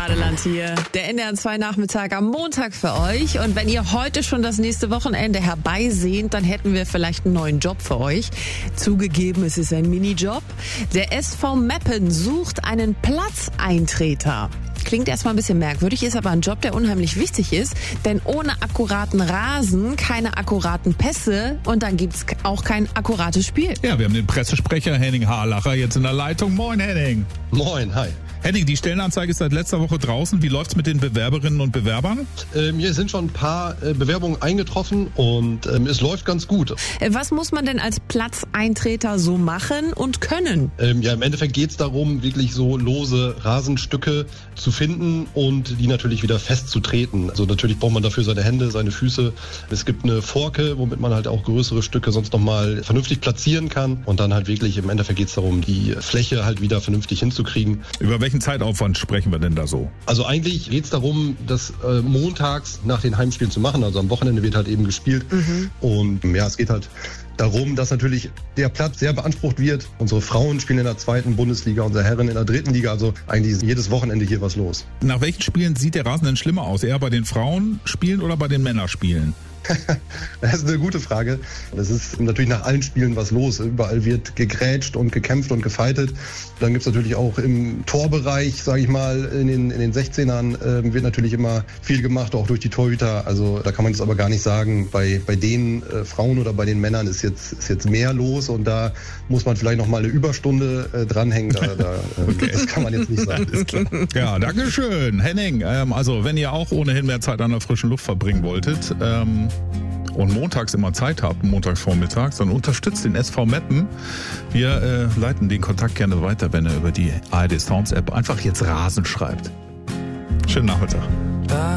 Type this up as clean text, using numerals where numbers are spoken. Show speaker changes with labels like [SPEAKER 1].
[SPEAKER 1] Badeland hier. Der NDR 2 Nachmittag am Montag für euch. Und wenn ihr heute schon das nächste Wochenende herbeisehnt, dann hätten wir vielleicht einen neuen Job für euch. Zugegeben, es ist ein Minijob. Der SV Meppen sucht einen Platzeintreter. Klingt erstmal ein bisschen merkwürdig, ist aber ein Job, der unheimlich wichtig ist. Denn ohne akkuraten Rasen, keine akkuraten Pässe und dann gibt's auch kein akkurates Spiel.
[SPEAKER 2] Ja, wir haben den Pressesprecher Henning Harlacher jetzt in der Leitung. Moin, Henning.
[SPEAKER 3] Moin, hi.
[SPEAKER 2] Henning, die Stellenanzeige ist seit letzter Woche draußen. Wie läuft's mit den Bewerberinnen und Bewerbern?
[SPEAKER 3] Hier sind schon ein paar Bewerbungen eingetroffen und es läuft ganz gut.
[SPEAKER 1] Was muss man denn als Platzeintreter so machen und können?
[SPEAKER 3] Ja, im Endeffekt geht's darum, wirklich so lose Rasenstücke zu finden und die natürlich wieder festzutreten. Also natürlich braucht man dafür seine Hände, seine Füße. Es gibt eine Forke, womit man halt auch größere Stücke sonst nochmal vernünftig platzieren kann. Und dann halt wirklich, im Endeffekt geht's darum, die Fläche halt wieder vernünftig hinzukriegen.
[SPEAKER 2] Über welchen Zeitaufwand sprechen wir denn da so?
[SPEAKER 3] Also eigentlich geht's darum, das montags nach den Heimspielen zu machen. Also am Wochenende wird halt eben gespielt. Und ja, es geht halt darum, dass natürlich der Platz sehr beansprucht wird. Unsere Frauen spielen in der 2. Bundesliga, unsere Herren in der 3. Liga. Also eigentlich ist jedes Wochenende hier was los.
[SPEAKER 2] Nach welchen Spielen sieht der Rasen denn schlimmer aus? Eher bei den Frauen spielen oder bei den Männerspielen?
[SPEAKER 3] Das ist eine gute Frage. Das ist natürlich nach allen Spielen was los. Überall wird gegrätscht und gekämpft und gefightet. Dann gibt's natürlich auch im Torbereich, sage ich mal, in den 16ern wird natürlich immer viel gemacht, auch durch die Torhüter. Also da kann man jetzt aber gar nicht sagen, bei den Frauen oder bei den Männern ist jetzt mehr los und da muss man vielleicht noch mal eine Überstunde dranhängen. Okay. Das kann man jetzt nicht sagen.
[SPEAKER 2] Ja, danke schön. Henning, also wenn ihr auch ohnehin mehr Zeit an der frischen Luft verbringen wolltet, und montags immer Zeit habt, montags vormittags, dann unterstützt den SV Meppen. Wir leiten den Kontakt gerne weiter, wenn er über die ARD Sounds App einfach jetzt Rasen schreibt. Schönen Nachmittag.